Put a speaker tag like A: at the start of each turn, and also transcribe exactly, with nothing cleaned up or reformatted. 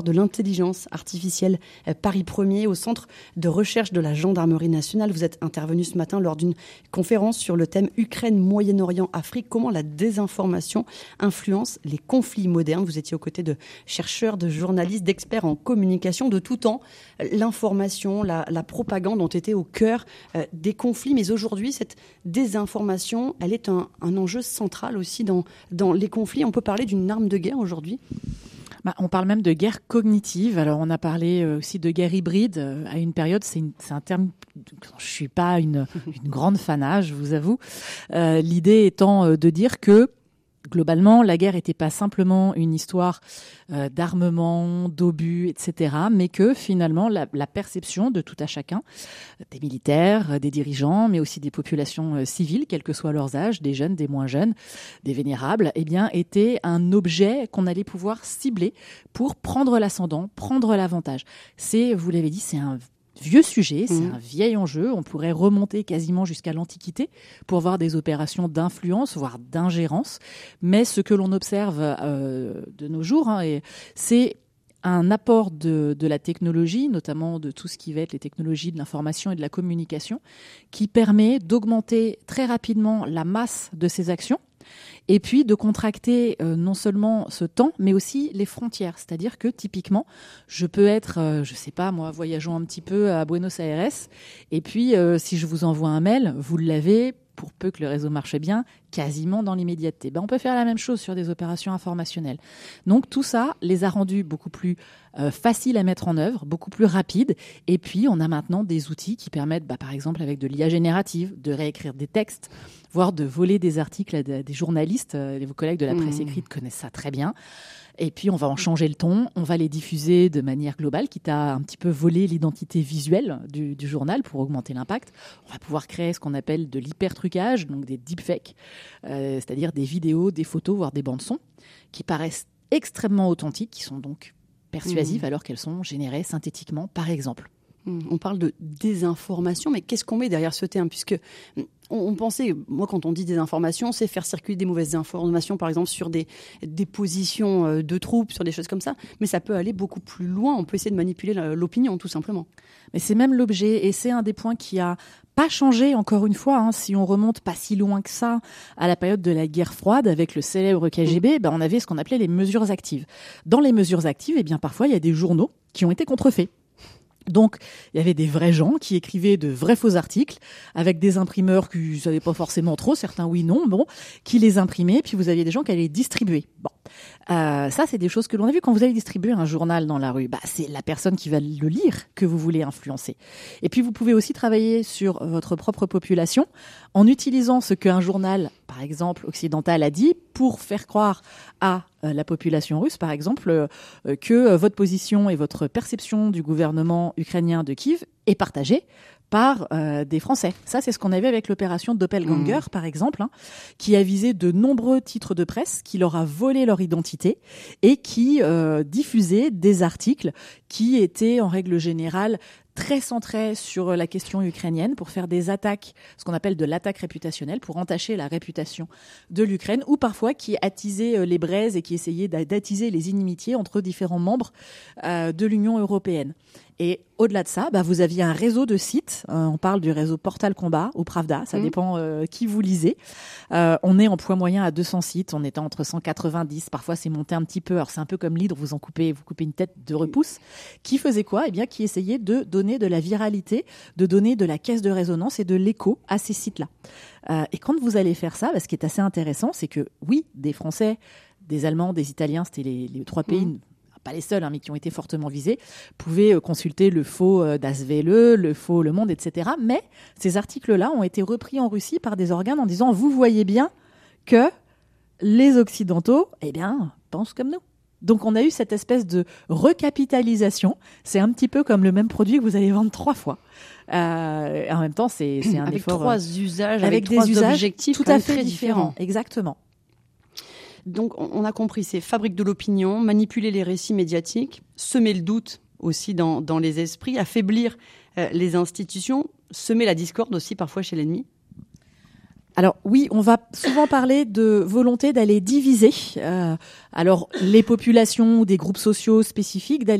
A: de l'intelligence artificielle Paris premier au centre de recherche de la gendarmerie nationale. Vous êtes intervenu ce matin lors d'une conférence sur le thème Ukraine, Moyen-Orient, Afrique, comment la désinformation influence les conflits modernes. Vous étiez aux côtés de chercheurs, de journalistes, d'experts en communication de tout temps. L'information, la, la propagande ont été au cœur euh, des conflits, mais aujourd'hui cette désinformation, elle est un, un enjeu central aussi dans, dans les conflits. On peut parler d'une arme de guerre aujourd'hui ?
B: Bah, on parle même de guerre cognitive. Alors, on a parlé aussi de guerre hybride euh, à une période. C'est, une, c'est un terme. Je suis pas une, une grande fanat, je vous avoue. Euh, l'idée étant euh, de dire que globalement, la guerre n'était pas simplement une histoire euh, d'armement, d'obus, et cetera, mais que finalement, la, la perception de tout à chacun, des militaires, des dirigeants, mais aussi des populations euh, civiles, quels que soient leurs âges, des jeunes, des moins jeunes, des vénérables, eh bien, était un objet qu'on allait pouvoir cibler pour prendre l'ascendant, prendre l'avantage. C'est, vous l'avez dit, c'est un vieux sujet, c'est mmh. un vieil enjeu. On pourrait remonter quasiment jusqu'à l'Antiquité pour voir des opérations d'influence, voire d'ingérence. Mais ce que l'on observe euh, de nos jours, hein, et c'est un apport de, de la technologie, notamment de tout ce qui va être les technologies de l'information et de la communication, qui permet d'augmenter très rapidement la masse de ces actions. Et puis de contracter euh, non seulement ce temps, mais aussi les frontières. C'est-à-dire que typiquement, je peux être, euh, je sais pas moi, voyageant un petit peu à Buenos Aires, et puis euh, si je vous envoie un mail, vous l'avez, pour peu que le réseau marche bien, quasiment dans l'immédiateté. Ben, on peut faire la même chose sur des opérations informationnelles. Donc tout ça les a rendus beaucoup plus euh, faciles à mettre en œuvre, beaucoup plus rapides. Et puis on a maintenant des outils qui permettent, bah, par exemple avec de l'I A générative, de réécrire des textes, voire de voler des articles à des journalistes. Vos collègues de la presse mmh. écrite connaissent ça très bien. Et puis, on va en changer le ton, on va les diffuser de manière globale, quitte à un petit peu voler l'identité visuelle du, du journal pour augmenter l'impact. On va pouvoir créer ce qu'on appelle de l'hypertrucage, donc des deepfakes, euh, c'est-à-dire des vidéos, des photos, voire des bandes-sons, qui paraissent extrêmement authentiques, qui sont donc persuasives mmh. alors qu'elles sont générées synthétiquement, par exemple.
A: On parle de désinformation, mais qu'est-ce qu'on met derrière ce terme ? Puisque on, on pensait, moi quand on dit désinformation, c'est faire circuler des mauvaises informations, par exemple sur des, des positions de troupes, sur des choses comme ça. Mais ça peut aller beaucoup plus loin, on peut essayer de manipuler l'opinion tout simplement.
B: Mais c'est même l'objet, et c'est un des points qui a pas changé encore une fois, hein. Si on remonte pas si loin que ça à la période de la guerre froide avec le célèbre K G B, ben on avait ce qu'on appelait les mesures actives. Dans les mesures actives, eh bien parfois il y a des journaux qui ont été contrefaits. Donc, il y avait des vrais gens qui écrivaient de vrais faux articles avec des imprimeurs qui ne savaient pas forcément trop, certains oui, non, bon, qui les imprimaient, puis vous aviez des gens qui allaient les distribuer. Bon, euh, ça, c'est des choses que l'on a vues quand vous allez distribuer un journal dans la rue. Bah, c'est la personne qui va le lire que vous voulez influencer. Et puis, vous pouvez aussi travailler sur votre propre population en utilisant ce qu'un journal, par exemple, occidental a dit pour faire croire à la population russe, par exemple, euh, que euh, votre position et votre perception du gouvernement ukrainien de Kiev est partagée par euh, des Français. Ça, c'est ce qu'on avait avec l'opération Doppelganger, mmh. par exemple, hein, qui a visé de nombreux titres de presse, qui leur a volé leur identité et qui euh, diffusait des articles qui étaient, en règle générale, très centré sur la question ukrainienne pour faire des attaques, ce qu'on appelle de l'attaque réputationnelle, pour entacher la réputation de l'Ukraine, ou parfois qui attisaient les braises et qui essayaient d'attiser les inimitiés entre différents membres euh, de l'Union européenne. Et au-delà de ça, bah, vous aviez un réseau de sites. Euh, on parle du réseau Portal Combat ou Pravda, ça mmh. dépend euh, qui vous lisez. Euh, on est en poids moyen à deux cents sites, on était entre cent quatre-vingt-dix, parfois c'est monté un petit peu. Alors c'est un peu comme l'hydre, vous en coupez, vous coupez une tête de repousse. Qui faisait quoi ? Eh bien, qui essayait de donner de la viralité, de donner de la caisse de résonance et de l'écho à ces sites-là. Euh, et quand vous allez faire ça, bah, ce qui est assez intéressant, c'est que oui, des Français, des Allemands, des Italiens, c'était les, les trois pays. Mmh. Pas les seuls, hein, mais qui ont été fortement visés, pouvaient consulter le faux Das Welle, le faux Le Monde, et cetera. Mais ces articles-là ont été repris en Russie par des organes en disant « Vous voyez bien que les Occidentaux, eh bien, pensent comme nous ». Donc, on a eu cette espèce de recapitalisation. C'est un petit peu comme le même produit que vous allez vendre trois fois. Euh, en même temps, c'est, c'est un
A: avec
B: effort...
A: Trois euh, usages,
B: avec, avec
A: des trois
B: usages
A: objectifs
B: tout à fait
A: très
B: différents.
A: différents.
B: Exactement.
A: Donc, on a compris, c'est fabrique de l'opinion, manipuler les récits médiatiques, semer le doute aussi dans, dans les esprits, affaiblir euh, les institutions, semer la discorde aussi parfois chez l'ennemi.
B: Alors oui, on va souvent parler de volonté d'aller diviser, euh, alors les populations ou des groupes sociaux spécifiques, d'aller